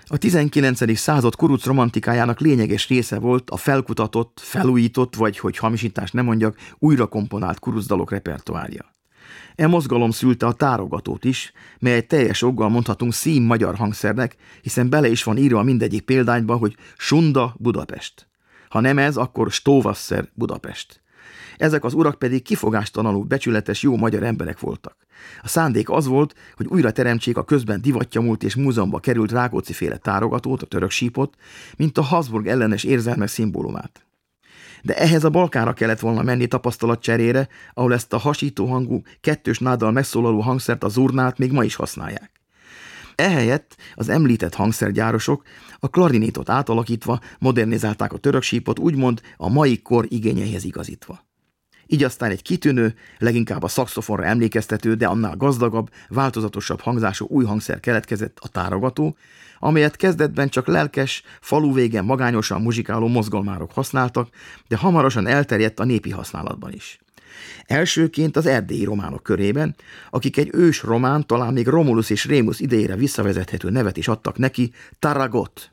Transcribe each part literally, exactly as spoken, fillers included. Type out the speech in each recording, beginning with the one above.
A tizenkilencedik század kuruc romantikájának lényeges része volt a felkutatott, felújított, vagy, hogy hamisítást nem mondjak, újra komponált kurucdalok repertoárja. E mozgalom szülte a tárogatót is, mely egy teljes joggal mondhatunk szím magyar hangszernek, hiszen bele is van írva mindegyik példányba, hogy Sunda Budapest. Ha nem ez, akkor Stóvasszer Budapest. Ezek az urak pedig kifogástalanul becsületes jó magyar emberek voltak. A szándék az volt, hogy újra teremtsék a közben divatja múlt és múzeumba került Rákóczi-féle tárogatót, a török sípot, mint a Habsburg ellenes érzelmek szimbólumát. De ehhez a Balkánra kellett volna menni tapasztalatcserére, ahol ezt a hasító hangú, kettős náddal megszólaló hangszert, a zurnát még ma is használják. Ehelyett az említett hangszergyárosok a klarinétot átalakítva modernizálták a török sípot, úgymond a mai kor igényeihez igazítva. Így aztán egy kitűnő, leginkább a szaxofonra emlékeztető, de annál gazdagabb, változatosabb hangzású új hangszer keletkezett, a tárogató, amelyet kezdetben csak lelkes, falu végen magányosan muzsikáló mozgalmárok használtak, de hamarosan elterjedt a népi használatban is. Elsőként az erdélyi románok körében, akik egy ős román, talán még Romulus és Rémus idejére visszavezethető nevet is adtak neki, Taragot.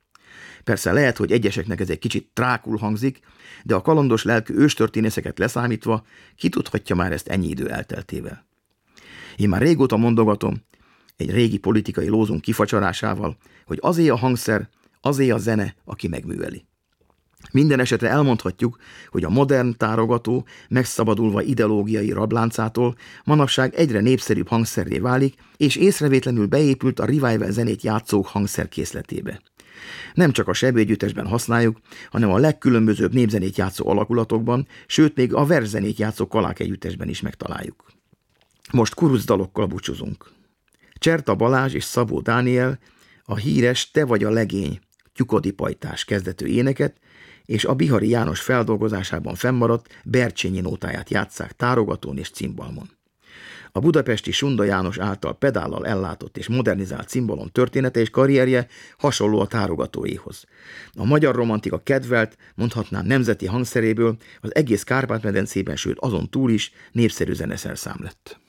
Persze lehet, hogy egyeseknek ez egy kicsit trákul hangzik, de a kalandos lelkű őstörténészeket leszámítva ki tudhatja már ezt ennyi idő elteltével. Én már régóta mondogatom, egy régi politikai lózunk kifacsarásával, hogy azé a hangszer, azé a zene, aki megműveli. Minden esetre elmondhatjuk, hogy a modern tárogató, megszabadulva ideológiai rabláncától, manapság egyre népszerűbb hangszerré válik, és észrevétlenül beépült a revival zenét játszók hangszerkészletébe. Nem csak a sebélyegyüttesben használjuk, hanem a legkülönbözőbb népzenét játszó alakulatokban, sőt még a verszenét játszó kalák együttesben is megtaláljuk. Most kurucdalokkal búcsúzunk. Cserta Balázs és Szabó Dániel a híres Te vagy a legény, Tyukodi pajtás kezdetű éneket, és a Bihari János feldolgozásában fennmaradt Bercsényi nótáját játsszák tárogatón és cimbalmon. A budapesti Sunda János által pedállal ellátott és modernizált cimbalom története és karrierje hasonló a tárogatóéhoz. A magyar romantika kedvelt, mondhatnám nemzeti hangszeréből az egész Kárpát-medencében, sőt azon túl is népszerű zeneszerszám lett.